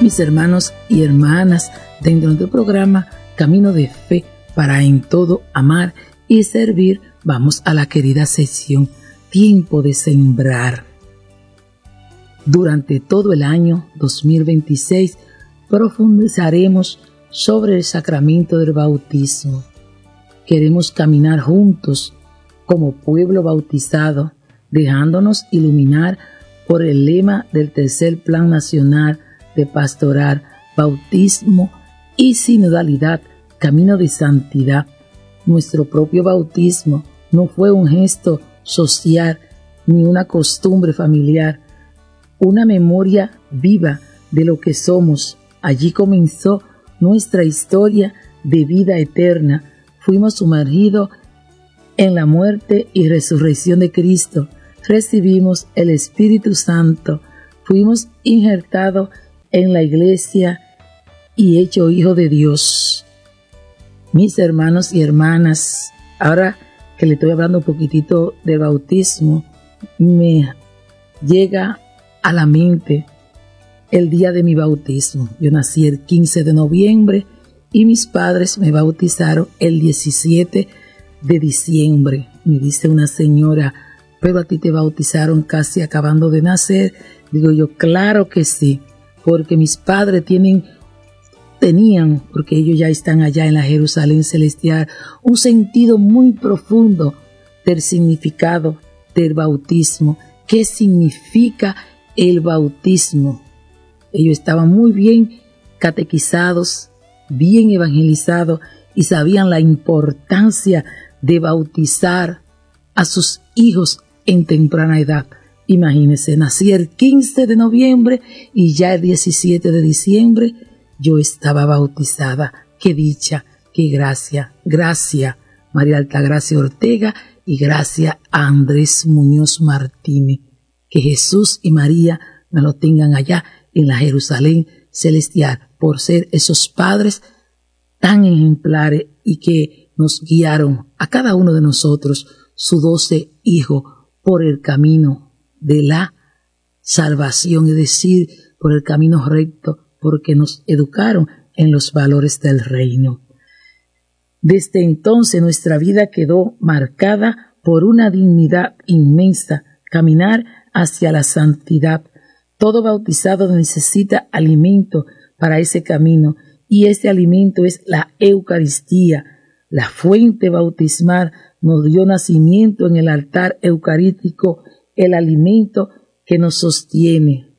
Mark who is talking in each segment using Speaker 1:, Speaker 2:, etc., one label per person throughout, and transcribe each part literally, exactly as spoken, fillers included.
Speaker 1: mis hermanos y hermanas, dentro del programa Camino de Fe para en todo amar y servir, vamos a la querida sección Tiempo de Sembrar. Durante todo el año dos mil veintiséis profundizaremos sobre el sacramento del bautismo. Queremos caminar juntos como pueblo bautizado, dejándonos iluminar por el lema del tercer Plan Nacional de Pastoral, Bautismo y Sinodalidad, Camino de Santidad. Nuestro propio bautismo no fue un gesto social ni una costumbre familiar, una memoria viva de lo que somos. Allí comenzó nuestra historia de vida eterna. Fuimos sumergidos en la muerte y resurrección de Cristo. Recibimos el Espíritu Santo. Fuimos injertados en la iglesia y hechos hijos de Dios. Mis hermanos y hermanas, ahora que le estoy hablando un poquitito del bautismo, me llega a la mente el día de mi bautismo. Yo nací el quince de noviembre y mis padres me bautizaron el diecisiete de diciembre. Me dice una señora, pero a ti te bautizaron casi acabando de nacer. Digo yo, claro que sí, porque mis padres tienen, tenían, porque ellos ya están allá en la Jerusalén celestial, un sentido muy profundo del significado del bautismo. ¿Qué significa el bautismo? Ellos estaban muy bien catequizados, bien evangelizados y sabían la importancia de bautizar a sus hijos en temprana edad. Imagínense, nací el quince de noviembre y ya el diecisiete de diciembre yo estaba bautizada. Qué dicha, qué gracia. Gracias María Altagracia Ortega y gracias a Andrés Muñoz Martínez. Que Jesús y María me lo tengan allá en la Jerusalén celestial por ser esos padres tan ejemplares y que nos guiaron a cada uno de nosotros, sus doce hijos, por el camino de la salvación, es decir, por el camino recto, porque nos educaron en los valores del reino. Desde entonces nuestra vida quedó marcada por una dignidad inmensa, caminar hacia la santidad. Todo bautizado necesita alimento para ese camino, y ese alimento es la Eucaristía. La fuente bautismal nos dio nacimiento en el altar eucarístico, el alimento que nos sostiene.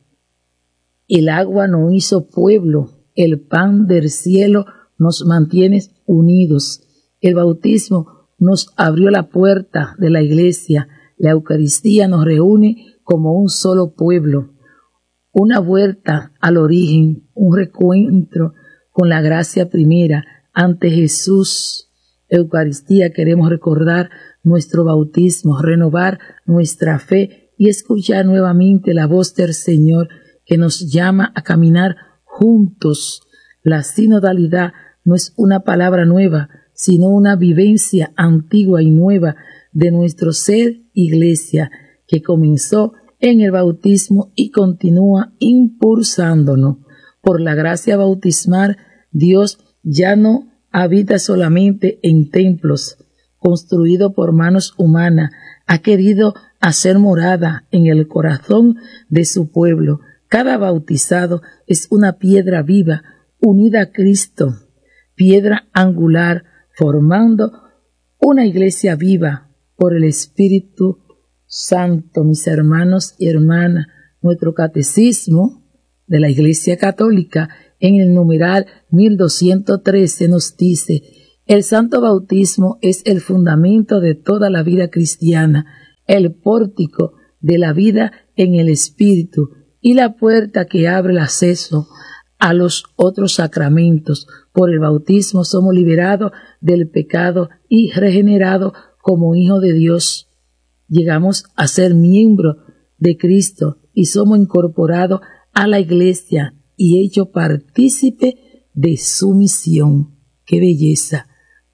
Speaker 1: El agua nos hizo pueblo, el pan del cielo nos mantiene unidos. El bautismo nos abrió la puerta de la iglesia. La Eucaristía nos reúne como un solo pueblo. Una vuelta al origen, un reencuentro con la gracia primera ante Jesús. Eucaristía, queremos recordar nuestro bautismo, renovar nuestra fe y escuchar nuevamente la voz del Señor que nos llama a caminar juntos. La sinodalidad no es una palabra nueva, sino una vivencia antigua y nueva de nuestro ser iglesia, que comenzó en el bautismo y continúa impulsándonos. Por la gracia bautismal, Dios ya no habita solamente en templos construidos por manos humanas, ha querido hacer morada en el corazón de su pueblo. Cada bautizado es una piedra viva, unida a Cristo, piedra angular, formando una iglesia viva por el Espíritu Santo. Mis hermanos y hermanas, nuestro catecismo de la Iglesia Católica en el numeral mil doscientos trece nos dice: el santo bautismo es el fundamento de toda la vida cristiana, el pórtico de la vida en el Espíritu y la puerta que abre el acceso a los otros sacramentos. Por el bautismo somos liberados del pecado y regenerados como hijos de Dios. Llegamos a ser miembros de Cristo y somos incorporados a la iglesia y hechos partícipe de su misión. ¡Qué belleza!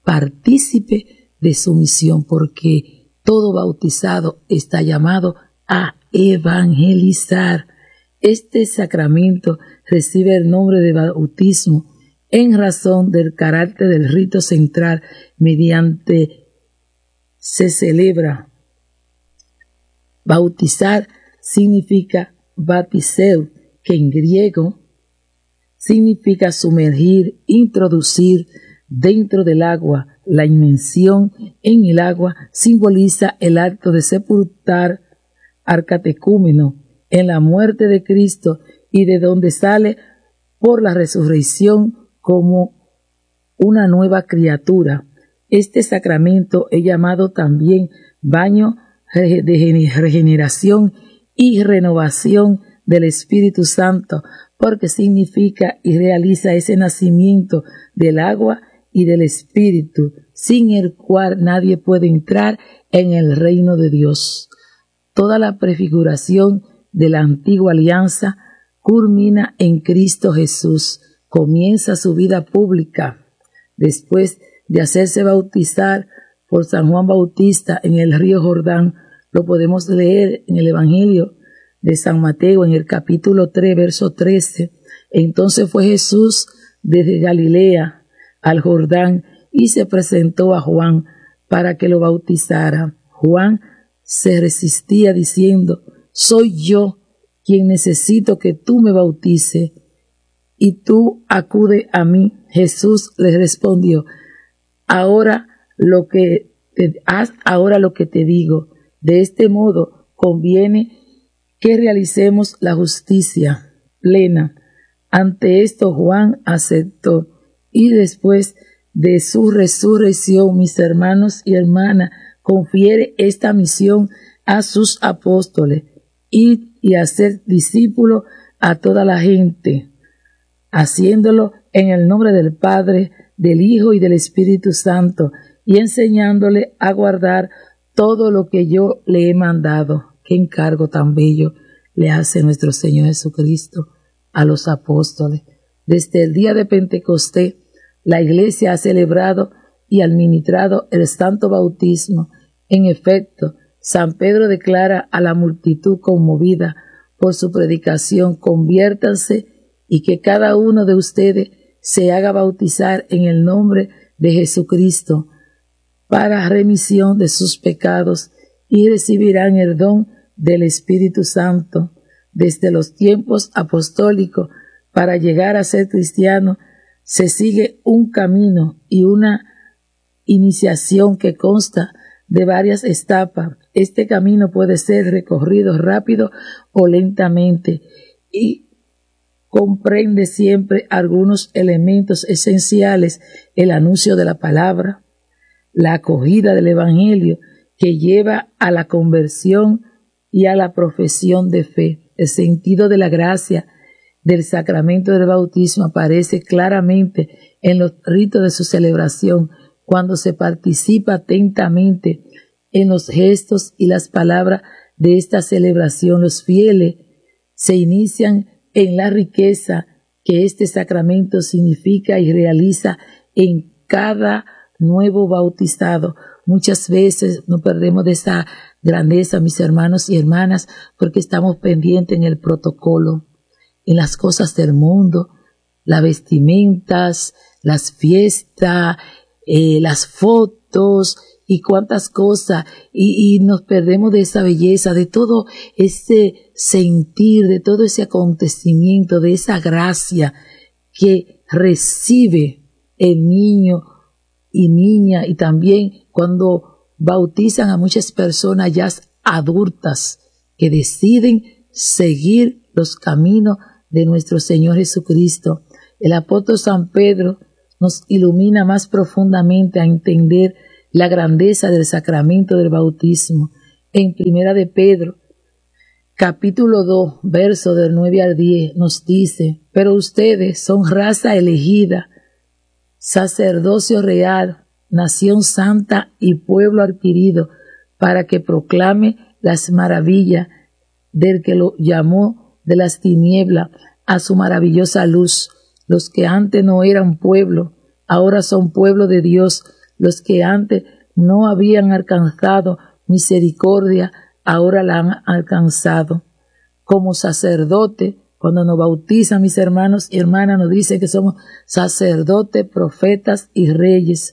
Speaker 1: Partícipe de su misión, porque todo bautizado está llamado a evangelizar. Este sacramento recibe el nombre de bautismo en razón del carácter del rito central mediante se celebra. Bautizar significa baptiseu, que en griego significa sumergir, introducir dentro del agua. La inmersión en el agua simboliza el acto de sepultar al catecúmeno en la muerte de Cristo y de donde sale por la resurrección como una nueva criatura. Este sacramento es llamado también baño de regeneración y renovación del Espíritu Santo, porque significa y realiza ese nacimiento del agua y del Espíritu, sin el cual nadie puede entrar en el reino de Dios. Toda la prefiguración de la antigua alianza culmina en Cristo Jesús. Comienza su vida pública después de hacerse bautizar por San Juan Bautista en el río Jordán. Lo podemos leer en el Evangelio de San Mateo en el capítulo tres, verso trece. Entonces fue Jesús desde Galilea al Jordán y se presentó a Juan para que lo bautizara. Juan se resistía diciendo: soy yo quien necesito que tú me bautices, y tú acude a mí. Jesús le respondió: ahora lo que te, haz ahora lo que te digo. De este modo conviene que realicemos la justicia plena. Ante esto Juan aceptó, y después de su resurrección, mis hermanos y hermanas, confiere esta misión a sus apóstoles: ir y hacer discípulos a toda la gente, haciéndolo en el nombre del Padre, del Hijo y del Espíritu Santo, y enseñándole a guardar todo lo que yo le he mandado. Qué encargo tan bello le hace nuestro Señor Jesucristo a los apóstoles. Desde el día de Pentecostés, la Iglesia ha celebrado y administrado el santo bautismo. En efecto, San Pedro declara a la multitud conmovida por su predicación: conviértanse y que cada uno de ustedes se haga bautizar en el nombre de Jesucristo para remisión de sus pecados, y recibirán el don del Espíritu Santo. Desde los tiempos apostólicos, para llegar a ser cristiano, se sigue un camino y una iniciación que consta de varias etapas. Este camino puede ser recorrido rápido o lentamente y comprende siempre algunos elementos esenciales: el anuncio de la palabra, la acogida del Evangelio que lleva a la conversión y a la profesión de fe. El sentido de la gracia del sacramento del bautismo aparece claramente en los ritos de su celebración, cuando se participa atentamente en los gestos y las palabras de esta celebración. Los fieles se inician en la riqueza que este sacramento significa y realiza en cada nuevo bautizado. Muchas veces nos perdemos de esa grandeza, mis hermanos y hermanas, porque estamos pendientes en el protocolo, en las cosas del mundo, las vestimentas, las fiestas, eh, las fotos y cuántas cosas, y, y nos perdemos de esa belleza, de todo ese sentir, de todo ese acontecimiento, de esa gracia que recibe el niño y niña, y también cuando bautizan a muchas personas ya adultas que deciden seguir los caminos de nuestro Señor Jesucristo. El apóstol San Pedro nos ilumina más profundamente a entender la grandeza del sacramento del bautismo. En Primera de Pedro, capítulo dos, verso del nueve al diez, nos dice: pero ustedes son raza elegida, sacerdocio real, nación santa y pueblo adquirido, para que proclame las maravillas del que lo llamó de las tinieblas a su maravillosa luz. Los que antes no eran pueblo, ahora son pueblo de Dios. Los que antes no habían alcanzado misericordia, ahora la han alcanzado. como sacerdote. Cuando nos bautizan, mis hermanos y hermanas, nos dicen que somos sacerdotes, profetas y reyes.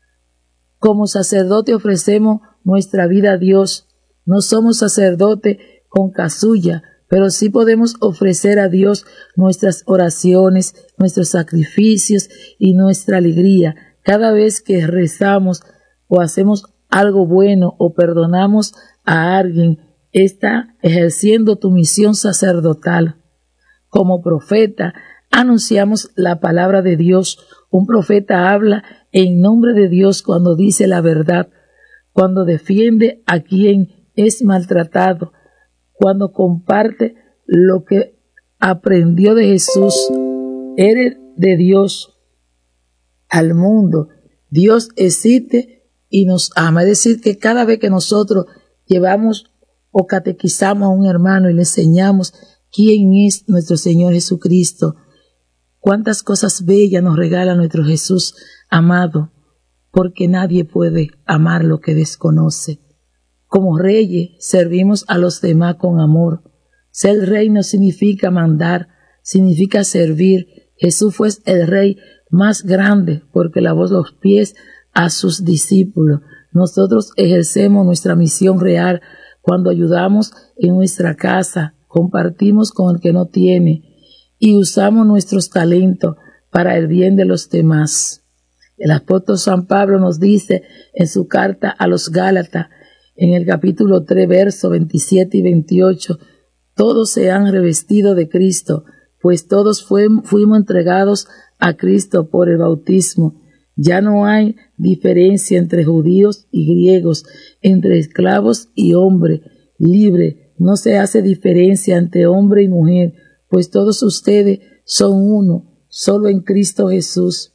Speaker 1: Como sacerdote ofrecemos nuestra vida a Dios. No somos sacerdotes con casulla, pero sí podemos ofrecer a Dios nuestras oraciones, nuestros sacrificios y nuestra alegría. Cada vez que rezamos o hacemos algo bueno o perdonamos a alguien, está ejerciendo tu misión sacerdotal. Como profeta, anunciamos la palabra de Dios. Un profeta habla en nombre de Dios cuando dice la verdad, cuando defiende a quien es maltratado, cuando comparte lo que aprendió de Jesús. Eres de Dios al mundo. Dios existe y nos ama. Es decir, que cada vez que nosotros llevamos o catequizamos a un hermano y le enseñamos quién es nuestro Señor Jesucristo, cuántas cosas bellas nos regala nuestro Jesús amado, porque nadie puede amar lo que desconoce. Como reyes servimos a los demás con amor. Ser rey no significa mandar, significa servir. Jesús fue el rey más grande porque lavó los pies a sus discípulos. Nosotros ejercemos nuestra misión real cuando ayudamos en nuestra casa, compartimos con el que no tiene y usamos nuestros talentos para el bien de los demás. El apóstol San Pablo nos dice en su carta a los Gálatas, en el capítulo tres, versos veintisiete y veintiocho, todos se han revestido de Cristo, pues todos fue, fuimos entregados a Cristo por el bautismo. Ya no hay diferencia entre judíos y griegos, entre esclavos y hombre libre. No se hace diferencia entre hombre y mujer, pues todos ustedes son uno, solo en Cristo Jesús.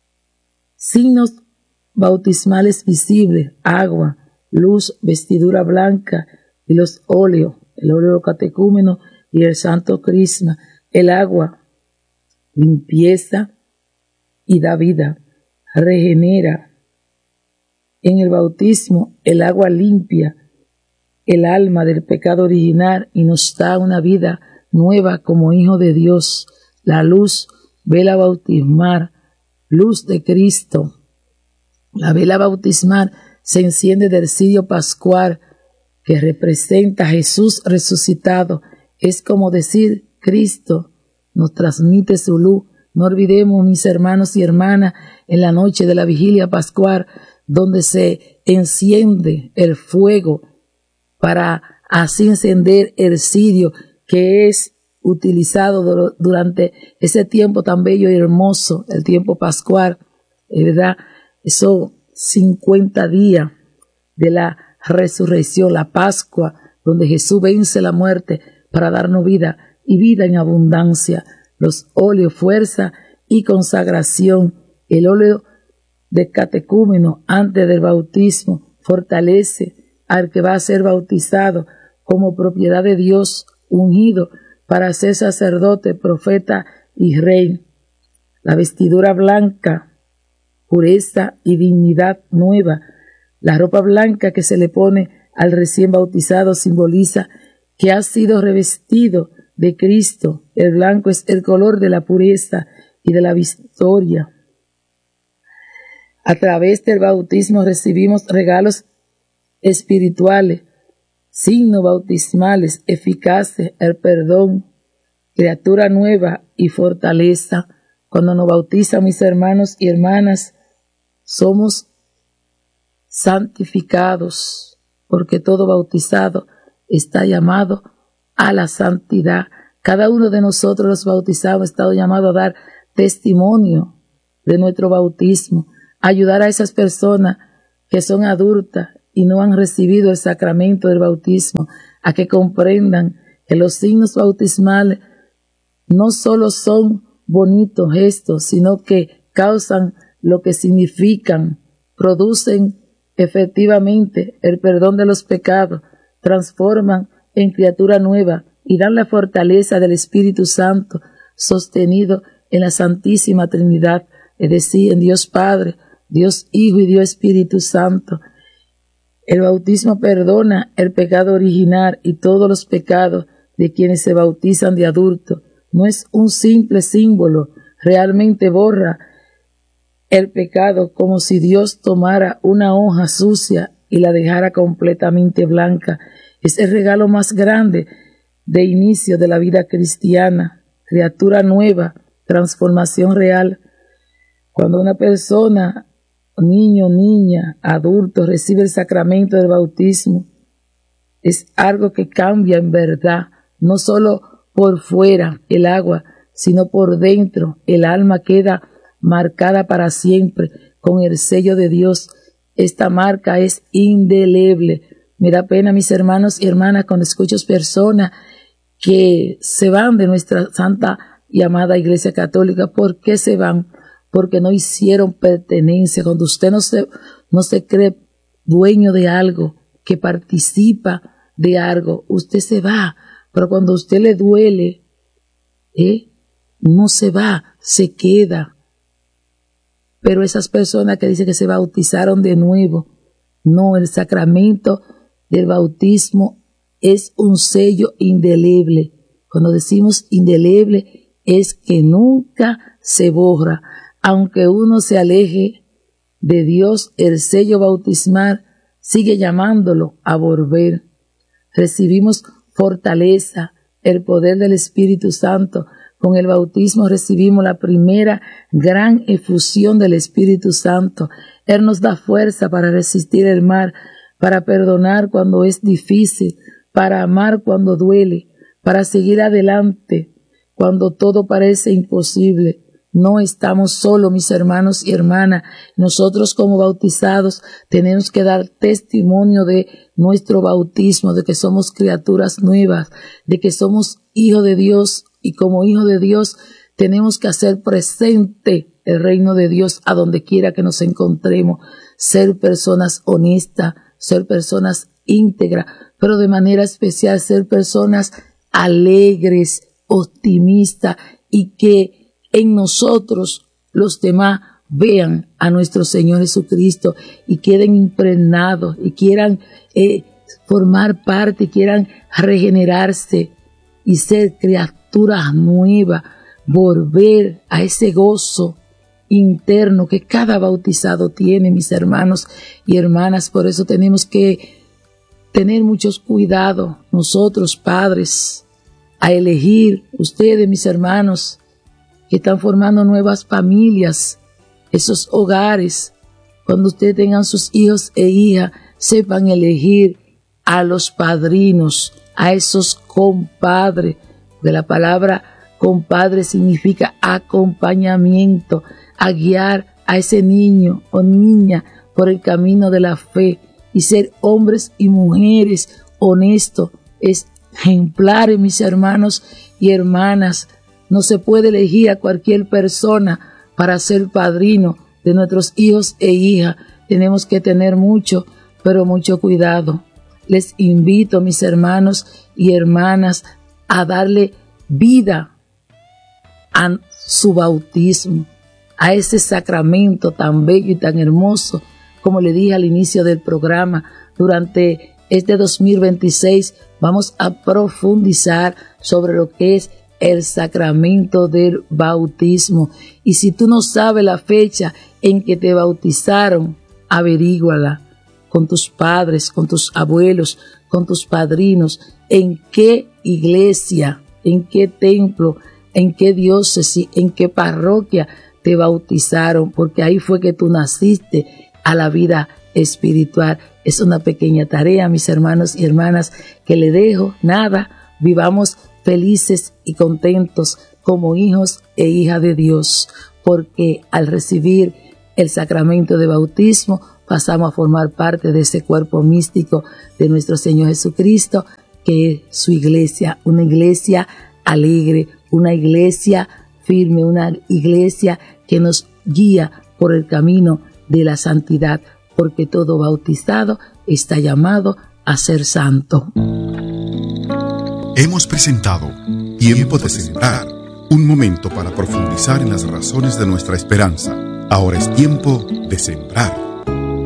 Speaker 1: Signos bautismales visibles: agua, luz, vestidura blanca y los óleos, el óleo catecúmeno y el santo crisma. El agua, limpieza y da vida, regenera. En el bautismo, el agua limpia el alma del pecado original y nos da una vida nueva como hijo de Dios. La luz, vela bautismal, luz de Cristo. La vela bautismal se enciende del cirio pascual que representa a Jesús resucitado. Es como decir, Cristo nos transmite su luz. No olvidemos, mis hermanos y hermanas, en la noche de la vigilia pascual, donde se enciende el fuego para así encender el cirio que es utilizado durante ese tiempo tan bello y hermoso, el tiempo pascual, ¿verdad? Esos cincuenta días de la resurrección, la Pascua, donde Jesús vence la muerte para darnos vida y vida en abundancia. Los óleos, fuerza y consagración. El óleo de catecúmeno antes del bautismo fortalece al que va a ser bautizado como propiedad de Dios, ungido para ser sacerdote, profeta y rey. La vestidura blanca, pureza y dignidad nueva. La ropa blanca que se le pone al recién bautizado simboliza que ha sido revestido de Cristo. El blanco es el color de la pureza y de la victoria. A través del bautismo recibimos regalos espirituales, signos bautismales eficaces, el perdón, criatura nueva y fortaleza. Cuando nos bautizan, mis hermanos y hermanas, somos santificados, porque todo bautizado está llamado a la santidad. Cada uno de nosotros los bautizados ha estado llamado a dar testimonio de nuestro bautismo, ayudar a esas personas que son adultas y no han recibido el sacramento del bautismo, a que comprendan que los signos bautismales no solo son bonitos gestos, sino que causan lo que significan, producen efectivamente el perdón de los pecados, transforman en criatura nueva y dan la fortaleza del Espíritu Santo sostenido en la Santísima Trinidad, es decir, en Dios Padre, Dios Hijo y Dios Espíritu Santo. El bautismo perdona el pecado original y todos los pecados de quienes se bautizan de adulto. No es un simple símbolo, realmente borra el pecado como si Dios tomara una hoja sucia y la dejara completamente blanca. Es el regalo más grande de inicio de la vida cristiana, criatura nueva, transformación real. Cuando una persona, niño, niña, adulto, recibe el sacramento del bautismo, es algo que cambia en verdad, no solo por fuera el agua, sino por dentro. El alma queda marcada para siempre con el sello de Dios. Esta marca es indeleble. Me da pena, mis hermanos y hermanas, cuando escucho personas que se van de nuestra santa y amada Iglesia Católica. ¿Por qué se van? Porque no hicieron pertenencia. Cuando usted no se, no se cree dueño de algo, que participa de algo, usted se va. Pero cuando a usted le duele, ¿eh? no se va, se queda. Pero esas personas que dicen que se bautizaron de nuevo, no, el sacramento del bautismo es un sello indeleble. Cuando decimos indeleble, es que nunca se borra. Aunque uno se aleje de Dios, el sello bautismal sigue llamándolo a volver. Recibimos fortaleza, el poder del Espíritu Santo. Con el bautismo recibimos la primera gran efusión del Espíritu Santo. Él nos da fuerza para resistir el mal, para perdonar cuando es difícil, para amar cuando duele, para seguir adelante cuando todo parece imposible. No estamos solos, mis hermanos y hermanas. Nosotros como bautizados tenemos que dar testimonio de nuestro bautismo, de que somos criaturas nuevas, de que somos hijos de Dios, y como hijos de Dios tenemos que hacer presente el reino de Dios a donde quiera que nos encontremos, ser personas honestas, ser personas íntegras, pero de manera especial ser personas alegres, optimistas, y que en nosotros los demás vean a nuestro Señor Jesucristo y queden impregnados y quieran eh, formar parte, quieran regenerarse y ser criaturas nuevas, volver a ese gozo interno que cada bautizado tiene, mis hermanos y hermanas. Por eso tenemos que tener muchos cuidados nosotros, padres, a elegir, ustedes, mis hermanos, que están formando nuevas familias, esos hogares. Cuando ustedes tengan sus hijos e hijas, sepan elegir a los padrinos, a esos compadres. De la palabra compadre significa acompañamiento, a guiar a ese niño o niña por el camino de la fe, y ser hombres y mujeres honestos, ejemplares, mis hermanos y hermanas. No se puede elegir a cualquier persona para ser padrino de nuestros hijos e hijas. Tenemos que tener mucho, pero mucho cuidado. Les invito, mis hermanos y hermanas, a darle vida a su bautismo, a ese sacramento tan bello y tan hermoso. Como le dije al inicio del programa, durante este dos mil veintiséis vamos a profundizar sobre lo que es el sacramento del bautismo. Y si tú no sabes la fecha en que te bautizaron, averíguala con tus padres, con tus abuelos, con tus padrinos, en qué iglesia, en qué templo, en qué diócesis, en qué parroquia te bautizaron, porque ahí fue que tú naciste a la vida espiritual. Es una pequeña tarea, mis hermanos y hermanas, que le dejo. Nada, vivamos felices y contentos como hijos e hijas de Dios, porque al recibir el sacramento de bautismo pasamos a formar parte de ese cuerpo místico de nuestro Señor Jesucristo, que es su iglesia, una iglesia alegre, una iglesia firme, una iglesia que nos guía por el camino de la santidad, porque todo bautizado está llamado a ser santo.
Speaker 2: Hemos presentado Tiempo de Sembrar, un momento para profundizar en las razones de nuestra esperanza. Ahora es tiempo de sembrar.